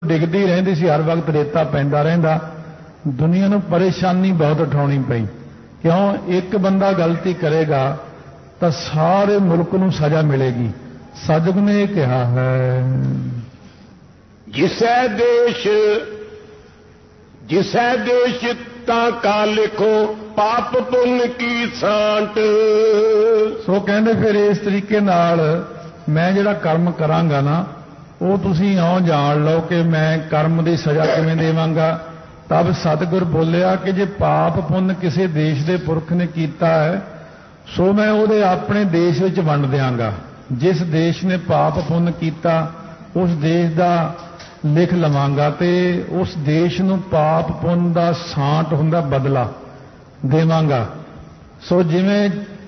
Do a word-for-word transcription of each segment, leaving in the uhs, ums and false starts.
ਡਿੱਗਦੀ ਰਹਿੰਦੀ ਸੀ, ਹਰ ਵਕਤ ਰੇਤਾ ਪੈਂਦਾ ਰਹਿੰਦਾ। ਦੁਨੀਆ ਨੂੰ ਪਰੇਸ਼ਾਨੀ ਬਹੁਤ ਉਠਾਉਣੀ ਪਈ। ਕਿਉਂ? ਇੱਕ ਬੰਦਾ ਗਲਤੀ ਕਰੇਗਾ ਤਾਂ ਸਾਰੇ ਮੁਲਕ ਨੂੰ ਸਜ਼ਾ ਮਿਲੇਗੀ। ਸਤਿਗੁਰੂ ਨੇ ਇਹ ਕਿਹਾ ਹੈ, ਜਿਸੈ ਦੇਸ਼ ਜਿਸੈ ਦੇਸ਼ ਤਾਂ ਕਾ ਲਿਖੋ ਪਾਪ ਪੁੰਨ ਕੀ ਸਾਂਟ। ਸੋ ਕਹਿੰਦੇ ਫਿਰ ਇਸ ਤਰੀਕੇ ਨਾਲ ਮੈਂ ਜਿਹੜਾ ਕਰਮ ਕਰਾਂਗਾ ਨਾ, ਉਹ ਤੁਸੀਂ ਇਉਂ ਜਾਣ ਲਓ ਕਿ ਮੈਂ ਕਰਮ ਦੀ ਸਜ਼ਾ ਕਿਵੇਂ ਦੇਵਾਂਗਾ। ਤਬ ਸਤਿਗੁਰ ਬੋਲਿਆ ਕਿ ਜੇ ਪਾਪ ਪੁੰਨ ਕਿਸੇ ਦੇਸ਼ ਦੇ ਪੁਰਖ ਨੇ ਕੀਤਾ ਹੈ, ਸੋ ਮੈਂ ਉਹਦੇ ਆਪਣੇ ਦੇਸ਼ ਵਿੱਚ ਵੰਡ ਦਿਆਂਗਾ। ਜਿਸ ਦੇਸ਼ ਨੇ ਪਾਪ ਪੁੰਨ ਕੀਤਾ ਉਸ ਦੇਸ਼ ਦਾ ਲਿਖ ਲਵਾਂਗਾ ਤੇ ਉਸ ਦੇਸ਼ ਨੂੰ ਪਾਪ ਪੁੰਨ ਦਾ ਸਾਂਟ ਹੁੰਦਾ, ਬਦਲਾ ਦੇਵਾਂਗਾ। ਸੋ ਜਿਵੇਂ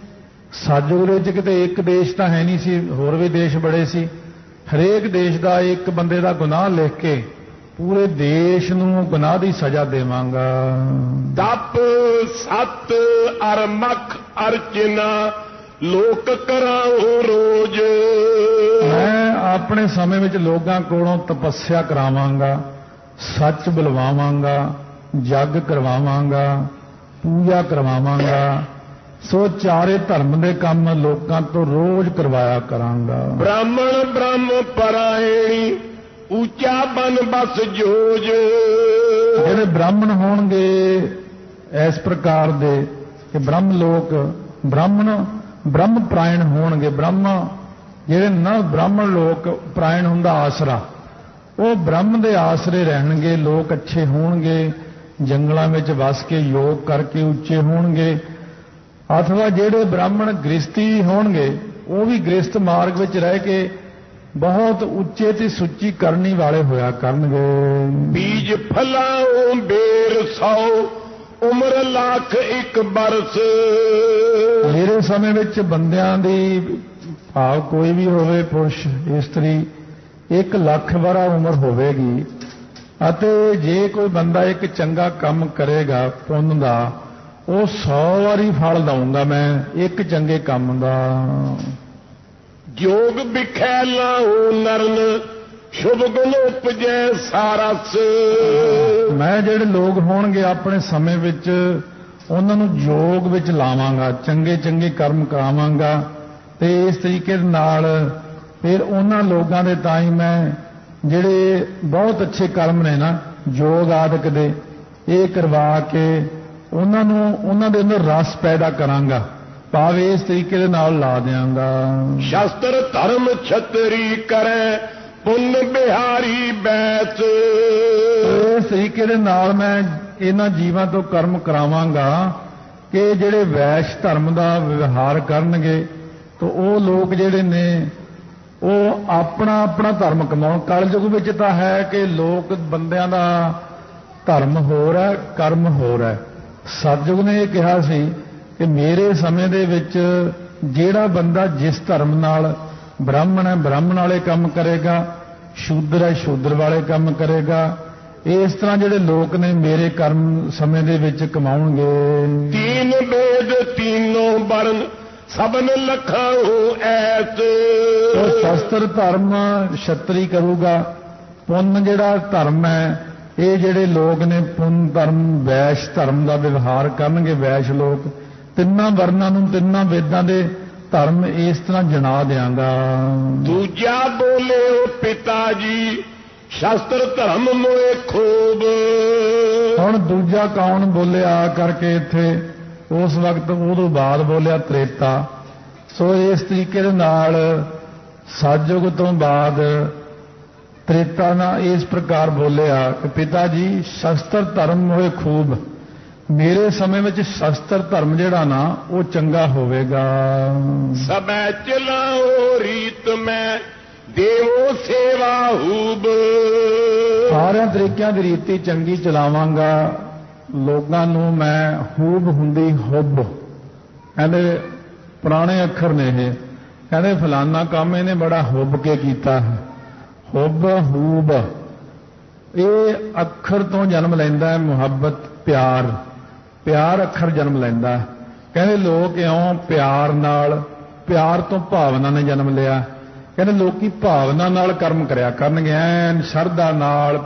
ਸਤਿਗੁਰੂ ਚ ਕਿਤੇ ਇੱਕ ਦੇਸ਼ ਤਾਂ ਹੈ ਨਹੀਂ ਸੀ, ਹੋਰ ਵੀ ਦੇਸ਼ ਬੜੇ ਸੀ। ਹਰੇਕ ਦੇਸ਼ ਦਾ ਇੱਕ ਬੰਦੇ ਦਾ ਗੁਨਾਹ ਲਿਖ ਕੇ ਪੂਰੇ ਦੇਸ਼ ਨੂੰ ਗੁਨਾਹ ਦੀ ਸਜ਼ਾ ਦੇਵਾਂਗਾ। ਤਪ ਸਤ ਅਰ ਮਖ ਅਰਚਨਾ ਲੋਕ ਕਰਾਉ ਰੋਜ਼। ਮੈਂ ਆਪਣੇ ਸਮੇਂ ਵਿੱਚ ਲੋਕਾਂ ਕੋਲੋਂ ਤਪੱਸਿਆ ਕਰਾਵਾਂਗਾ, ਸੱਚ ਬੁਲਵਾਵਾਂਗਾ, ਜੱਗ ਕਰਵਾਵਾਂਗਾ, ਪੂਜਾ ਕਰਵਾਵਾਂਗਾ। ਸੋ ਚਾਰੇ ਧਰਮ ਦੇ ਕੰਮ ਲੋਕਾਂ ਤੋਂ ਰੋਜ਼ ਕਰਵਾਇਆ ਕਰਾਂਗਾ। ਬ੍ਰਾਹਮਣ ਬ੍ਰਹਮ ਪਰਾਇਣੀ ਉੱਚਾ ਬਨ ਬਸ ਜੋਜ। ਜਿਹੜੇ ਬ੍ਰਾਹਮਣ ਹੋਣਗੇ ਇਸ ਪ੍ਰਕਾਰ ਦੇ ਕਿ ਬ੍ਰਹਮ ਲੋਕ ਬ੍ਰਾਹਮਣ ਬ੍ਰਹਮ ਪ੍ਰਾਇਣ ਹੋਣਗੇ। ਬ੍ਰਹਮ ਜਿਹੜੇ ਨਾ ਬ੍ਰਾਹਮਣ ਲੋਕ ਪ੍ਰਾਇਣ ਹੁੰਦਾ ਆਸਰਾ, ਉਹ ਬ੍ਰਹਮ ਦੇ ਆਸਰੇ ਰਹਿਣਗੇ। ਲੋਕ ਅੱਛੇ ਹੋਣਗੇ, ਜੰਗਲਾਂ ਵਿੱਚ ਵਸ ਕੇ ਯੋਗ ਕਰਕੇ ਉੱਚੇ ਹੋਣਗੇ। ਅਥਵਾ ਜਿਹੜੇ ਬ੍ਰਾਹਮਣ ਗ੍ਰਸਤੀ ਹੋਣਗੇ, ਉਹ ਵੀ ਗ੍ਰਸਤ ਮਾਰਗ ਵਿੱਚ ਰਹਿ ਕੇ ਬਹੁਤ ਉੱਚੇ ਤੇ ਸੁੱਚੀ ਕਰਨੀ ਵਾਲੇ ਹੋਇਆ ਕਰਨਗੇ। ਬੀਜ ਫਲਾਉ ਬੇਰ ਸੌ ਉਮਰ ਲੱਖ ਇੱਕ ਬਰਸ। ਮੇਰੇ ਸਮੇਂ ਵਿੱਚ ਬੰਦਿਆਂ ਦੀ ਭਾਵ ਕੋਈ ਵੀ ਹੋਵੇ, ਪੁਰਸ਼ ਇਸਤਰੀ, ਇੱਕ ਲੱਖ ਵਰਾ ਉਮਰ ਹੋਵੇਗੀ। ਅਤੇ ਜੇ ਕੋਈ ਬੰਦਾ ਇੱਕ ਚੰਗਾ ਕੰਮ ਕਰੇਗਾ ਪੁੰਨ ਦਾ, ਉਹ ਸੌ ਵਾਰੀ ਫਲ ਦਊਂਗਾ ਮੈਂ ਇੱਕ ਚੰਗੇ ਕੰਮ ਦਾ। ਜੋਗ ਬਿਖੈ ਲਾਉ ਨਰਨ ਸ਼ੁਭ ਗੁਣ ਉਪਜੈ ਸਾਰਸ। ਮੈਂ ਜਿਹੜੇ ਲੋਕ ਹੋਣਗੇ ਆਪਣੇ ਸਮੇਂ ਵਿੱਚ ਉਹਨਾਂ ਨੂੰ ਯੋਗ ਵਿੱਚ ਲਾਵਾਂਗਾ, ਚੰਗੇ ਚੰਗੇ ਕਰਮ ਕਰਾਵਾਂਗਾ। ਤੇ ਇਸ ਤਰੀਕੇ ਨਾਲ ਫਿਰ ਉਹਨਾਂ ਲੋਕਾਂ ਦੇ ਤਾਂ ਹੀ ਮੈਂ ਜਿਹੜੇ ਬਹੁਤ ਅੱਛੇ ਕਰਮ ਨੇ ਨਾ ਯੋਗ ਆਦਿਕ ਦੇ, ਇਹ ਕਰਵਾ ਕੇ ਉਹਨਾਂ ਨੂੰ ਉਹਨਾਂ ਦੇ ਅੰਦਰ ਰਸ ਪੈਦਾ ਕਰਾਂਗਾ, ਭਾਵੇਂ ਇਸ ਤਰੀਕੇ ਦੇ ਨਾਲ ਲਾ ਦਿਆਂਗਾ। ਸ਼ਾਸਤਰ ਧਰਮ ਛਤਰੀ ਕਰੈ ਪੁੰਨ ਬਿਹਾਰੀ ਬੈਸ। ਇਸ ਤਰੀਕੇ ਦੇ ਨਾਲ ਮੈਂ ਇਹਨਾਂ ਜੀਵਾਂ ਤੋਂ ਕਰਮ ਕਰਾਵਾਂਗਾ ਕਿ ਜਿਹੜੇ ਵੈਸ਼ ਧਰਮ ਦਾ ਵਿਵਹਾਰ ਕਰਨਗੇ ਤਾਂ ਉਹ ਲੋਕ ਜਿਹੜੇ ਨੇ ਉਹ ਆਪਣਾ ਆਪਣਾ ਧਰਮ ਕਮਾਉਣ। ਕਲਯੁਗ ਵਿੱਚ ਤਾਂ ਹੈ ਕਿ ਲੋਕ ਬੰਦਿਆਂ ਦਾ ਧਰਮ ਹੋਰ ਹੈ, ਕਰਮ ਹੋਰ ਹੈ। ਸਤਿਗੁਰੂ ਨੇ ਇਹ ਕਿਹਾ ਸੀ ਕਿ ਮੇਰੇ ਸਮੇਂ ਦੇ ਵਿੱਚ ਜਿਹੜਾ ਬੰਦਾ ਜਿਸ ਧਰਮ ਨਾਲ ਬ੍ਰਾਹਮਣ ਹੈ ਬ੍ਰਾਹਮਣ ਵਾਲੇ ਕੰਮ ਕਰੇਗਾ, ਸ਼ੂਦਰ ਹੈ ਸ਼ੂਦਰ ਵਾਲੇ ਕੰਮ ਕਰੇਗਾ। ਇਸ ਤਰ੍ਹਾਂ ਜਿਹੜੇ ਲੋਕ ਨੇ ਮੇਰੇ ਕਰਮ ਸਮੇਂ ਦੇ ਵਿੱਚ ਕਮਾਉਣਗੇ। ਤੀਨ ਵੇਦ ਤੀਨੋਂ ਵਰਨ ਸਭਨ ਲੱਖਾਂ ਐਸ। ਉਹ ਸ਼ਸਤਰ ਧਰਮ ਛਤਰੀ ਕਰੂਗਾ, ਪੁੰਨ ਜਿਹੜਾ ਧਰਮ ਹੈ ਇਹ ਜਿਹੜੇ ਲੋਕ ਨੇ ਪੁੰਨ ਧਰਮ ਵੈਸ਼ ਧਰਮ ਦਾ ਵਿਵਹਾਰ ਕਰਨਗੇ। ਵੈਸ਼ ਲੋਕ ਤਿੰਨਾਂ ਵਰਨਾਂ ਨੂੰ ਤਿੰਨਾਂ ਵੇਦਾਂ ਦੇ ਧਰਮ ਇਸ ਤਰ੍ਹਾਂ ਜਣਾ ਦਿਆਂਗਾ। ਦੂਜਾ ਬੋਲਿਓ ਪਿਤਾ ਜੀ ਸ਼ਾਸਤਰ ਧਰਮ ਮੋਏ ਖੂਬ। ਹੁਣ ਦੂਜਾ ਕੌਣ ਬੋਲਿਆ ਕਰਕੇ ਇੱਥੇ ਉਸ ਵਕਤ ਉਦੋਂ ਬਾਅਦ ਬੋਲਿਆ ਤ੍ਰੇਤਾ। ਸੋ ਇਸ ਤਰੀਕੇ ਦੇ ਨਾਲ ਸਤਿਯੁਗ ਤੋਂ ਬਾਅਦ ਤ੍ਰੇਤਾ ਨਾਲ ਇਸ ਪ੍ਰਕਾਰ ਬੋਲਿਆ ਕਿ ਪਿਤਾ ਜੀ ਸ਼ਸਤਰ ਧਰਮ ਹੋਏ ਖੂਬ। ਮੇਰੇ ਸਮੇਂ ਵਿੱਚ ਸ਼ਸਤਰ ਧਰਮ ਜਿਹੜਾ ਨਾ ਉਹ ਚੰਗਾ ਹੋਵੇਗਾ। ਸਭੈ ਚਲਾਓ ਰੀਤ ਮੈਂ ਦੇਵੋ ਸੇਵਾ ਹੂਬ। ਸਾਰਿਆਂ ਤਰੀਕਿਆਂ ਦੀ ਰੀਤੀ ਚੰਗੀ ਚਲਾਵਾਂਗਾ। ਲੋਕਾਂ ਨੂੰ ਮੈਂ ਹੂਬ ਹੁੰਦੀ ਹੁੱਬ, ਕਹਿੰਦੇ ਪੁਰਾਣੇ ਅੱਖਰ ਨੇ ਇਹ, ਕਹਿੰਦੇ ਫਲਾਨਾ ਕੰਮ ਇਹਨੇ ਬੜਾ ਹੁੱਬ ਕੇ ਕੀਤਾ ਹੈ। ਹੁੱਬ ਹੂਬ ਇਹ ਅੱਖਰ ਤੋਂ ਜਨਮ ਲੈਂਦਾ ਹੈ। ਮੁਹੱਬਤ ਪਿਆਰ, ਪਿਆਰ ਅੱਖਰ ਜਨਮ ਲੈਂਦਾ। ਕਹਿੰਦੇ ਲੋਕ ਇਉਂ ਪਿਆਰ ਨਾਲ, ਪਿਆਰ ਤੋਂ ਭਾਵਨਾ ਨੇ ਜਨਮ ਲਿਆ। ਕਹਿੰਦੇ ਲੋਕੀ ਭਾਵਨਾ ਨਾਲ ਕਰਮ ਕਰਿਆ ਕਰਨਗੇ, ਐਨ ਸ਼ਰਧਾ ਨਾਲ